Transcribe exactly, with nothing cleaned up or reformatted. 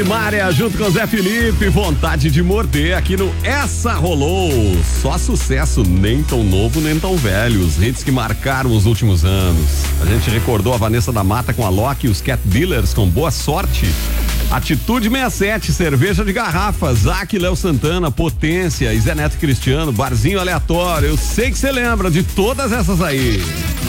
Mária junto com Zé Felipe, vontade de morder aqui no Essa Rolou. Só sucesso, nem tão novo, nem tão velho. Os hits que marcaram os últimos anos. A gente recordou a Vanessa da Mata com a Loki e os Cat Dealers com Boa Sorte. Atitude sessenta e sete, cerveja de garrafa, Zac, Léo Santana, Potência, e Zé Neto Cristiano, Barzinho Aleatório. Eu sei que você lembra de todas essas aí.